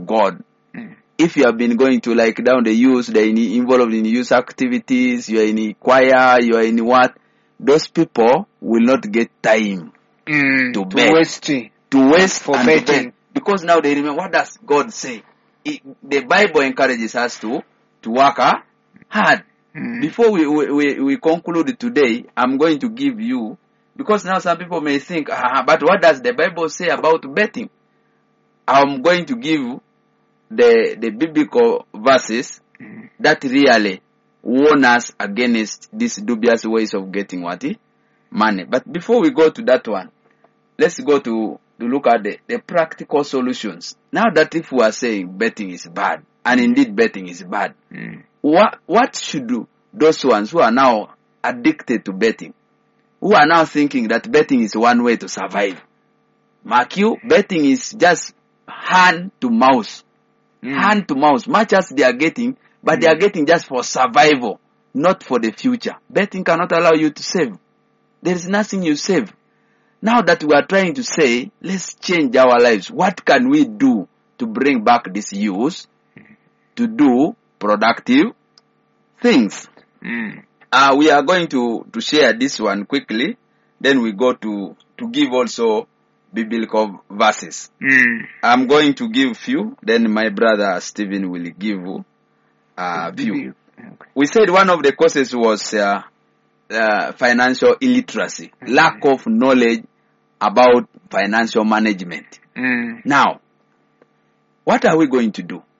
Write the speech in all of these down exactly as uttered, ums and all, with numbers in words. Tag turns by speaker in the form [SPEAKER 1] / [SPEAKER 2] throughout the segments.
[SPEAKER 1] God. Mm. If you have been going to like down the youth, they're in, involved in youth activities, you are in choir, you are in what, those people will not get time
[SPEAKER 2] mm.
[SPEAKER 1] to
[SPEAKER 2] to
[SPEAKER 1] beg.
[SPEAKER 2] waste,
[SPEAKER 1] to waste
[SPEAKER 2] for
[SPEAKER 1] and
[SPEAKER 2] betting.
[SPEAKER 1] to beg. Because now they remember, what does God say? It, the Bible encourages us to, to work hard. Mm. Before we, we, we conclude today, I'm going to give you, because now some people may think, ah, but what does the Bible say about betting? I'm going to give the, the biblical verses mm. that really warn us against these dubious ways of getting what? Money. But before we go to that one, let's go to, to look at the, the practical solutions. Now that if we are saying betting is bad, and indeed betting is bad, mm. what, what should do those ones who are now addicted to betting, who are now thinking that betting is one way to survive? Mark you, betting is just hand to mouth. Mm. Hand to mouth, much as they are getting, but mm. they are getting just for survival, not for the future. Betting cannot allow you to save. There is nothing you save. Now that we are trying to say, let's change our lives. What can we do to bring back this youth to do productive things? Mm. Uh, we are going to, to share this one quickly. Then we go to, to give also biblical verses. Mm. I'm going to give few. Then my brother Stephen will give a few. Okay. We said one of the causes was uh, uh, financial illiteracy, mm. lack of knowledge about financial management. Mm. Now, what are we going to do?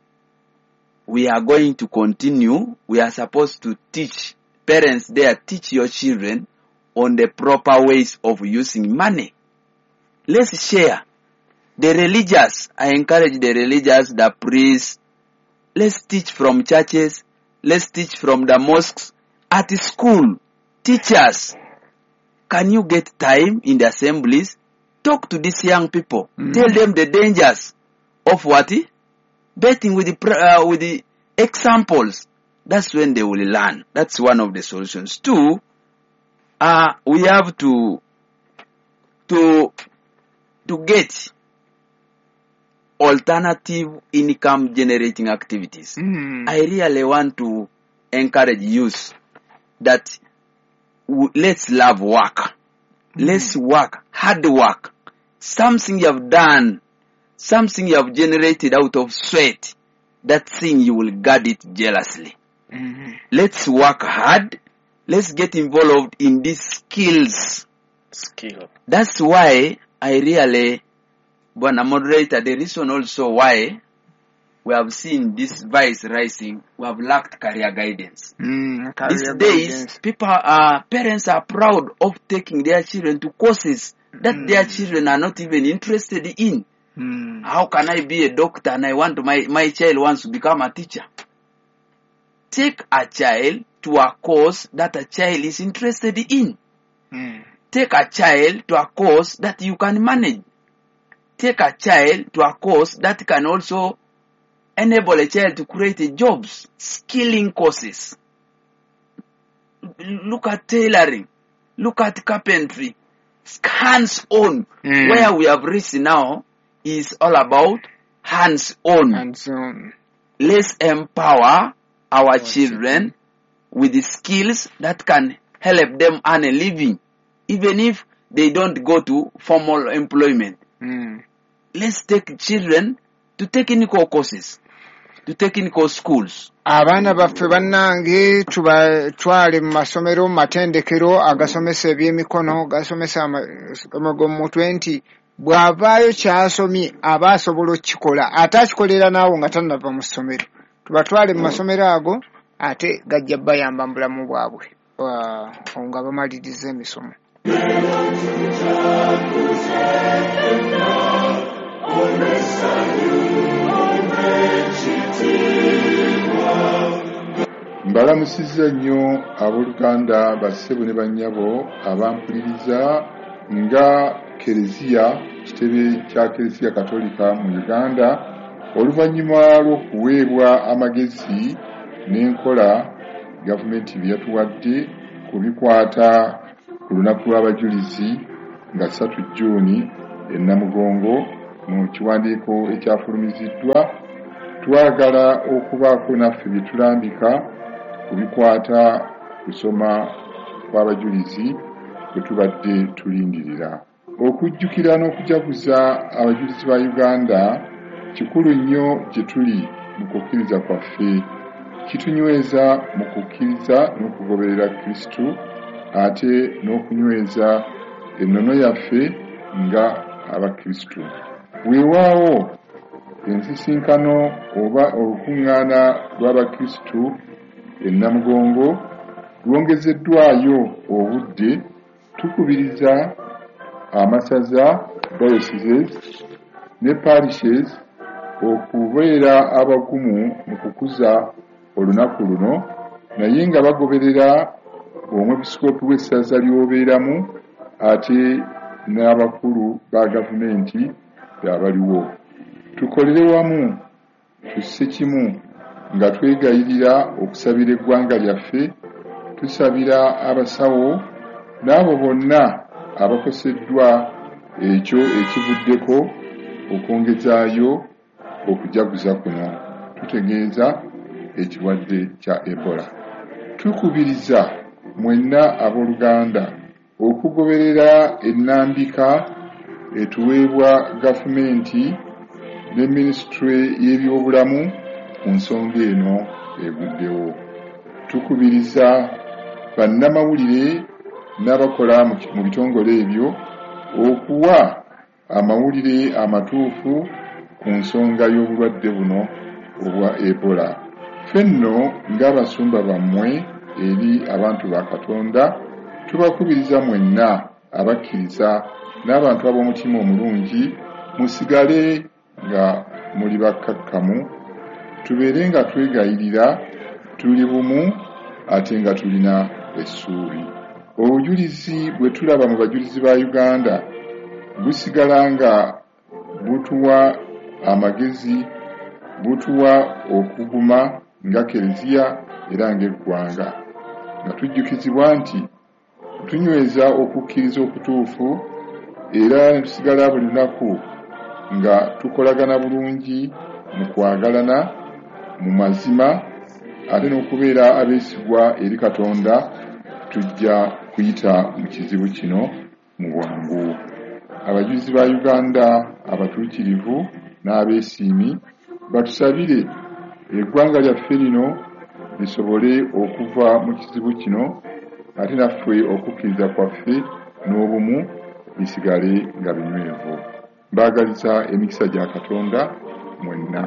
[SPEAKER 1] We are going to continue. We are supposed to teach parents there, teach your children on the proper ways of using money. Let's share. The religious, I encourage the religious, the priests, let's teach from churches, let's teach from the mosques, at school, teachers. Can you get time in the assemblies? Talk to these young people. Mm-hmm. Tell them the dangers of what? Betting with the, uh, with the examples. That's when they will learn. That's one of the solutions. Two, uh, we have to, to, to get alternative income generating activities. Mm. I really want to encourage youth that w- let's love work. Mm. Let's work, hard work. Something you have done, something you have generated out of sweat, that thing you will guard it jealously. Mm-hmm. Let's work hard. Let's get involved in these skills. Skill. That's why I really, when a moderator, the reason also why we have seen this vice rising, we have lacked career guidance. Mm, career These days, guidance. people are, parents are proud of taking their children to courses that mm. their children are not even interested in. Mm. How can I be a doctor and I want to, my, my child wants to become a teacher? Take a child to a course that a child is interested in. Mm. Take a child to a course that you can manage. Take a child to a course that can also enable a child to create jobs, skilling courses. Look at tailoring. Look at carpentry. Hands-on. Mm. Where we have reached now is all about hands-on. Hands-on. Let's empower our children with the skills that can help them earn a living, even if they don't go to formal employment. Mm. Let's take children to technical courses, to technical schools.
[SPEAKER 2] Abaana baffe bannange tubatwale mu masomero mu matendekero agasomesa ebyemikono gasomesa amagomo twenty bw'avaayo kyasomye aba asobola okukikola ate akikolera naawo nga tannava mu ssomero. Tubatwale mu masomero ago ate gajja bayamba mu bulamu bwabwe nga bamaliriza emisomo.
[SPEAKER 3] Mbalamusizza nnyo abooluganda bassebo ne bannyabo abampuliriza nga Kereziya kitebe kya Kereziya Katolika mu Uganda oluvannyuma lw'okuweebwa amagezi n'enkola gavumenti bye yatuwadde ku bikwata ku lunaku lw'abajulizi nga ssatu Juuni e Namugongo mu kiwandiiko ekyafulumiziddwa twagala okubaako naffe bye tulambika ku bikwata kusoma kw'abajulizi bwe tubadde tulindirira. Okujjukira n'okujaguza abajulizi ba Uganda kikulu nnyo gye tuli mu kukkiriza kwaffe. Kitunyweza mu kukkiriza n'okugoberera Kristo ate n'okunyweza ennono yaffe nga abakristo. Weewaawo ensisinkano oba olukuŋŋaana lw'abakristo e Namugongo lwongezeddwayo obudde. Tukubiriza amasaza dioceses ne parishes okubeera abagumu mu kukuza olunaku luno, naye nga bagoberera omwepisikoopi w'essaza ly'obeeramu ate n'abakulu ba gavumenti abaliwo. Tukolere wamu tusse kimu nga twegayirira okusabira eggwanga lyaffe, tusabira abasawo n'abo bonna abakoseddwa ekyo ekivuddeko okwongezaayo okujaguza kuno. Tutegeeza ekirwadde kya Ebola. Tukubiriza mwenna abooluganda okugoberera ennambika etuweebwa gavumenti ne minisitule y'ebyobulamu ku nsonga eno eguddewo. Tukubiriza bannamawulire n'abakola mu bitongole ebyo okuwa amawulire amatuufu ku nsonga y'obulwadde buno obwa Ebola. Ffenno ng'abasumba bammwe eri abantu ba Katonda tubakubiriza mwenna abakkiriza n'abantu ab'omutima omulungi musigale nga muli bakkakkamu, tubeere nga twegayirira, tuli bumu ate nga tulina essuubi. Obujulizi bwe tulaba mu bajulizi ba Uganda busigala nga butuwa amagezi, butuwa okuguma nga Kereziya era ng'eggwanga, nga tujjukizibwa nti tunyweza okukkiriza okutuufu era ne tusigala buli lunaku nga tukolagana bulungi mu kwagalana mu mazima ate n'okubeera abeesigwa eri Katonda. Tujja kuyita mu kizibu kino mu bwangu. Abajulizi ba Uganda abatuukirivu n'abeesiimi batusabire eggwanga lyaffe lino lisobole okuva mu kizibu kino ate naffe okukkiriza kwaffe n'obumu bisigale nga binywevu. Mbaagaliza emikisa gya Katonda mwenna.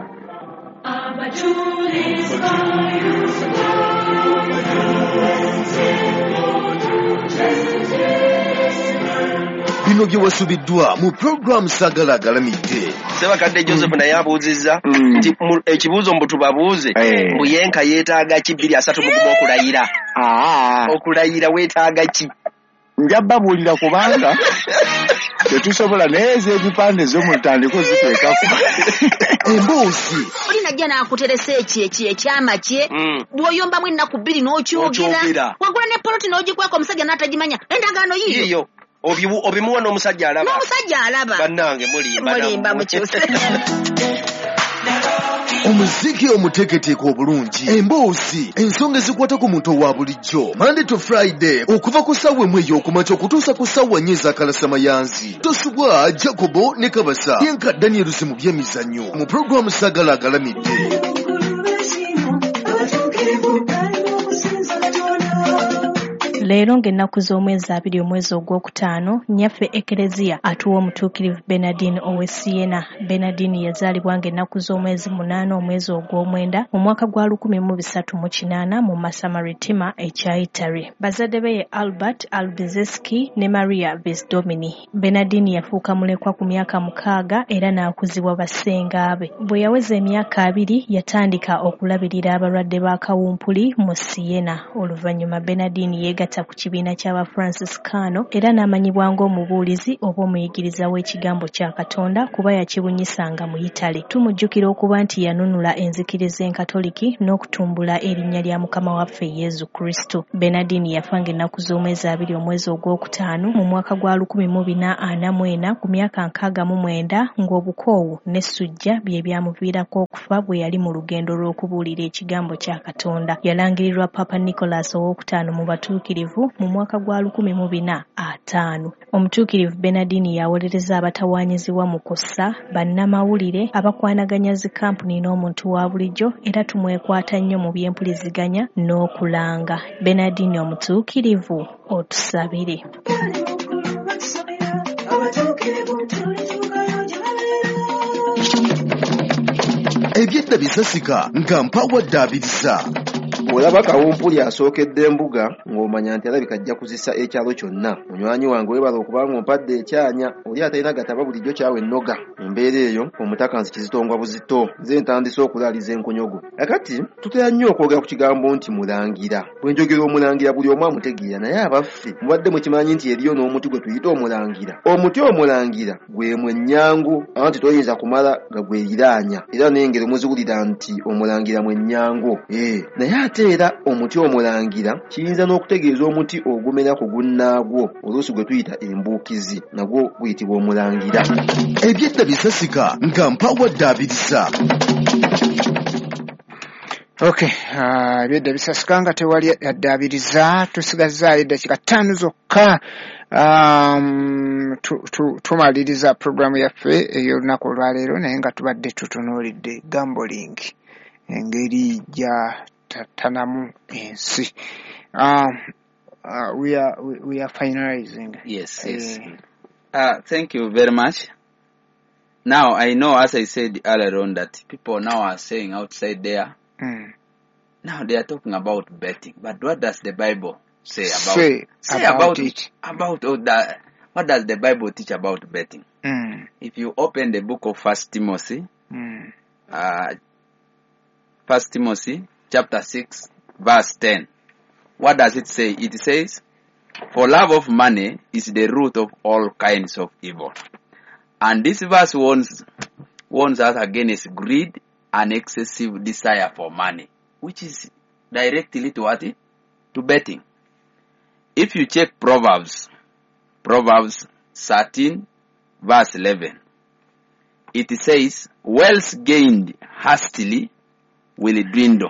[SPEAKER 4] Bino bye wasubiddwa mu programu Sagala agalamidde.
[SPEAKER 5] Sebakadde Joseph naye abuuzizza nti ekibuuzo mbu tubabuuze mbu yenka yeetaaga ki bbiri asatu mu gumu okulayira. Okulayira weetaaga ki?
[SPEAKER 6] Njababuulira kubanga tetusobola naye ez'ebipande zo mu ntandiko ziteekako.
[SPEAKER 4] Emboozi
[SPEAKER 7] oli najja n'akuteresa eki eki ekyama kye bw'oyombamu ennaku bbiri n'okyogera wagula ne poloti n'ogikweka omusajja n'atagimanya endagaano yiyo
[SPEAKER 5] obimuwa n'omusajja alaba.
[SPEAKER 7] N'omusajja alaba.
[SPEAKER 5] Bannange mulimba
[SPEAKER 7] mulimba mukyuse.
[SPEAKER 4] omuziki omuteeketeeke obulungi, emboozi, ensonga ezikwata ku muntu owa bulijjo, Monday to Friday okuva ku ssaawa emu ey'okumakya okutuusa ku ssaawa nnya ez'akalasamayanzi. Tosubwa Jacobo ne Kabasa yenka Daniel mu by'emizannyo mu programu Sagala agalamidde.
[SPEAKER 8] Leero ng'ennaku z'omwezi abiri omwezi ogwokutaano, nnyaffe Ekereziya atuwa omutuukirivu Bernardine Owesiena. Bernardine yazaalibwa ng'ennaku z'omwezi munaana omwezi ogw'omwenda mu mwaka gwa lukumi mu bisatu mu kinaana mu Masamaritima ekya Italy. Bazadde be ye Albert Albizeski ne Maria Visdomini. Bernardine yafuuka mulekwa ku myaka mukaaga era n'akuzibwa bassenga be. Bwe yaweza emyaka abiri yatandika okulabirira abalwadde ba kawumpuli mu Siena. Oluvannyuma Bernardine yeegatta yayisa ku kibiina ky'aba Franciscano era n'amanyibwa ng'omubuulizi oba omuyigiriza w'ekigambo kya Katonda kuba yakibunyisanga mu Italy. Tumujjukira okuba nti yanunula enzikiriza enkatoliki n'okutumbula erinnya lya Mukama waffe Yezu Kristo. Bernardine yafa ng'ennaku z'omwezi abiri omwezi ogwokutaano mu mwaka gwa lukumi mu bina ana mu ena ku myaka nkaaga mu mwenda ng'obukoowu n'essujja bye byamuviirako okufa bwe yali mu lugendo lw'okubuulira ekigambo kya Katonda. Yalangirirwa Papa Nicholas owookutaano mu batuukirivu mu mwaka gwa lukumi mu bina ataano. Omutuukirivu Bernardine yawolereza abatawaanyizibwa mu kussa, bannamawulire, abakwanaganya zi kampuni n'omuntu wa bulijjo era tumwekwata nnyo mu by'empuliziganya n'okulanga. Bernardine omutuukirivu otusabire.
[SPEAKER 4] Ebyedda bisasika nga mpawadde abirisa.
[SPEAKER 5] Olaba kawumpuli asookedde embuga ng'omanya nti alabika ajja kuzisa ekyalo kyonna. Munywanyi wange webala okuba ng'ompadde ekyanya oli atalina gataba bulijjo kyawe ennoga. Mu mbeera eyo omutaka nsi kizitongwa buzito nze ntandise okulaaliza enkonyogo. Kakati tutera nnyo okwogera ku kigambo nti mulangira. Bwe njogera omulangira buli omu amutegeera naye abaffe mubadde mukimanyi nti eriyo n'omuti gwe tuyita omulangira. Omuti omulangira gwe mwenyangu anti toyinza kumala nga gweyiraanya era n'engero muziwulira nti omulangira mwenyangu. Eh, naye ate era omuti omulangira kiyinza n'okutegeeza omuti ogumera ku gunnaagwo oluusi gwe tuyita embuukizi nagwo guyitibwa omulangira.
[SPEAKER 4] Ebyedda bisasika nga mpawadde abirisa.
[SPEAKER 2] Okay, uh, ebyedda bisasika nga tewali addaabiriza tusigazaayo eddakiika ttaano zokka um, tu, tu, tumaliriza programu yaffe ey'olunaku olwaleero naye nga tubadde tutunuulidde gambling engeri gya tatanamu ensi. Um, uh, we are we, we are finalizing.
[SPEAKER 1] Yes, yes. Uh, uh, thank you very much. Now I know, as I said earlier on, that people now are saying outside there.
[SPEAKER 2] Mm.
[SPEAKER 1] Now they are talking about betting, but what does the Bible say about
[SPEAKER 2] say,
[SPEAKER 1] say
[SPEAKER 2] about,
[SPEAKER 1] about
[SPEAKER 2] it?
[SPEAKER 1] About all that? What does the Bible teach about betting?
[SPEAKER 2] Mm.
[SPEAKER 1] If you open the book of First Timothy,
[SPEAKER 2] mm.
[SPEAKER 1] uh, First Timothy chapter six, verse ten, what does it say? It says, "For love of money is the root of all kinds of evil." And this verse warns warns us against greed and excessive desire for money, which is directly to what? To betting. If you check Proverbs, Proverbs thirteen, verse eleven, it says, "Wealth gained hastily will dwindle.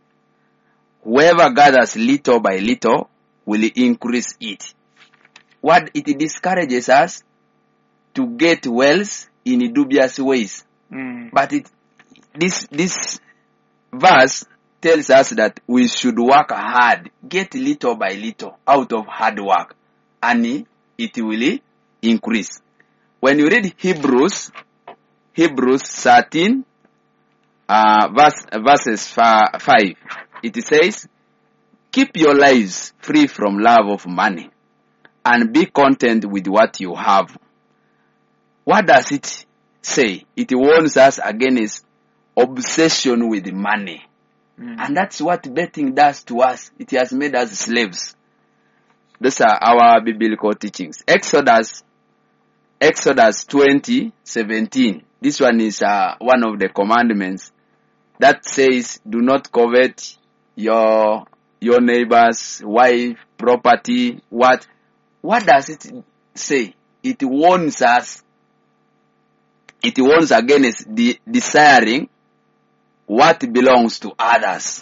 [SPEAKER 1] Whoever gathers little by little will increase it." What it discourages us to get wealth in dubious ways.
[SPEAKER 2] Mm.
[SPEAKER 1] But it, this this verse tells us that we should work hard, get little by little out of hard work, and it will increase. When you read Hebrews, Hebrews thirteen, uh, verse, verses five, it says, "Keep your lives free from love of money, and be content with what you have." What does it say? It warns us against obsession with money. Mm. And that's what betting does to us. It has made us slaves. These are our biblical teachings. Exodus, Exodus twenty, seventeen. This one is uh, one of the commandments that says, "Do not covet your your neighbor's wife, property." What? What does it say? It warns us. It warns against the desiring what belongs to others.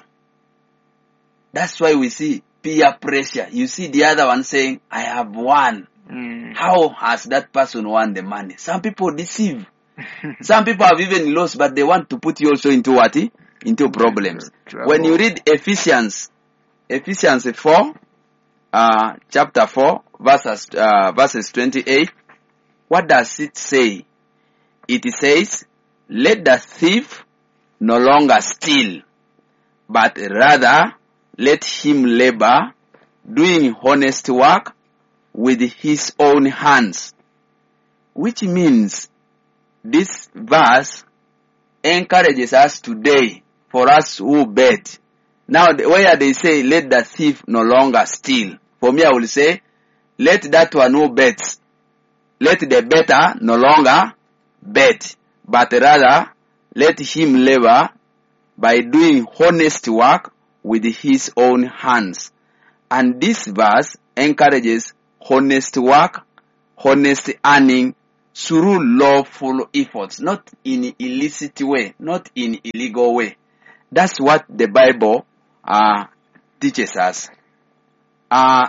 [SPEAKER 1] That's why we see peer pressure. You see the other one saying, "I have won." Mm. How has that person won the money? Some people deceive. Some people have even lost, but they want to put you also into what? Into problems. Trouble. When you read Ephesians, Ephesians four, uh, chapter four, verses, uh, verses twenty-eight, what does it say? It says, "Let the thief no longer steal, but rather let him labor, doing honest work with his own hands." Which means this verse encourages us today, for us who bet. Now, where they say, "Let the thief no longer steal," For me, I will say, let that one who bets, let the better no longer bet, but rather let him labor by doing honest work with his own hands. And this verse encourages honest work, honest earning through lawful efforts, not in illicit way, not in illegal way. That's what the Bible uh, teaches us. Uh,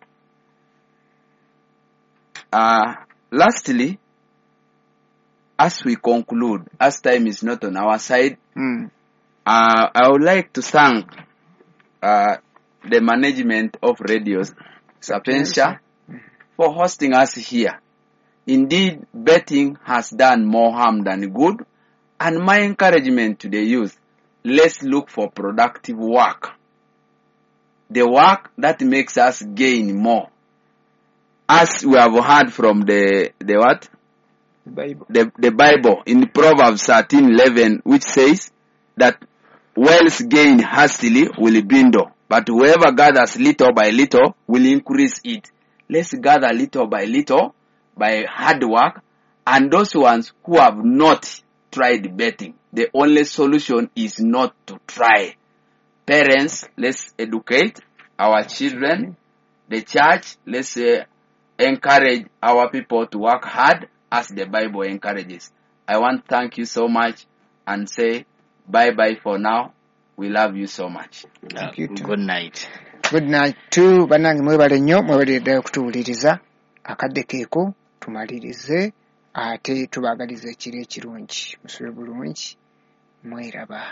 [SPEAKER 1] uh, lastly, as we conclude, as time is not on our side, mm. uh, I would like to thank uh, the management of Radio Sapientia for hosting us here. Indeed, betting has done more harm than good, and my encouragement to the youth, let's look for productive work. The work that makes us gain more. As we have heard from the, the what? The Bible. The, the Bible in Proverbs thirteen eleven, which says that wealth gained hastily will dwindle, but whoever gathers little by little will increase it. Let's gather little by little by hard work, and those ones who have not tried betting, the only solution is not to try. Parents, let's educate our children. The church, let's uh, encourage our people to work hard as the Bible encourages. I want to thank you so much and say bye-bye for now. We love you so much.
[SPEAKER 2] Thank you too.
[SPEAKER 1] Good night.
[SPEAKER 2] Good night too. Banangi mwebale nnyo mwebale okutuwuliriza akadde keeko tumalirize ate tubagalize ekiro ekirungi musule bulungi mweraba.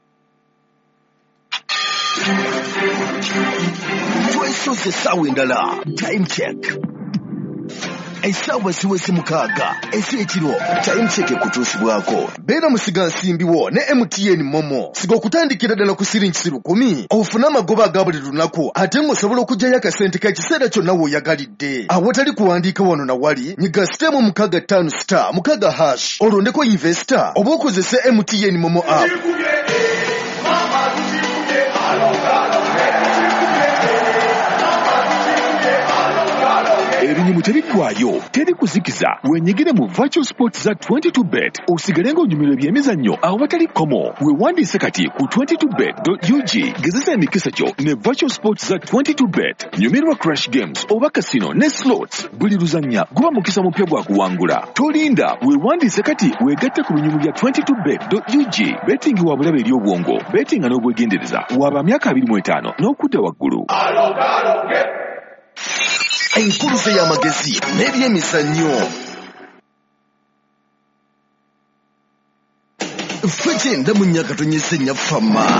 [SPEAKER 4] Twesoze essaawa endala time check. Essaawa ziweze mukaaga ez'ekiro time check ekutuusibwako. Beera musiga nsimbiwo ne M T N Momo. Siga okutandikira ddala ku siringi lukumi ofune amagoba aga buli lunaku ate ng'osobola okuggyayo akasente k'ekiseera kyonna w'oyagalidde. Awatali kuwandiika wano na wali nyiga sitemu mukaaga ttaano star mukaaga hash olondeko investor oba okozese M T N Momo app.
[SPEAKER 9] Ebinyumu tebiggwayo, teri kuzikiza. Wenyigire mu Virtual Sports za twenty-two bet osigale ng'onyumirwa ebyemizannyo awatali komo. Weewandiise kati ku twenty-two bet dot U G. Gezesa emikisa gyo ne Virtual Sports za twenty-two bet. Nyumirwa Crash Games oba Casino ne Slots. Buli luzannya guba mukisa mupya gwa kuwangula. Tolinda, weewandiise kati weegatte ku binyumu bya twenty-two bet dot U G. Betting wa bulabe eri obwongo. Betting n'obwegendereza. Waba myaka abiri mu etaano n'okudda waggulu.
[SPEAKER 4] Enkuluze y'amagezi n'ebyemizannyo. Ffe gyenda mu nnyaka tonyese nnyafama.